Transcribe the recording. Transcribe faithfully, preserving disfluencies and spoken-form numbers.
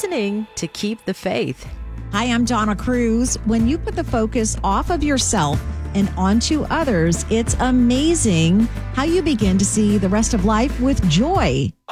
listening to Keep the Faith. Hi, I'm Donna Cruz. When you put the focus off of yourself and onto others, it's amazing how you begin to see the rest of life with joy.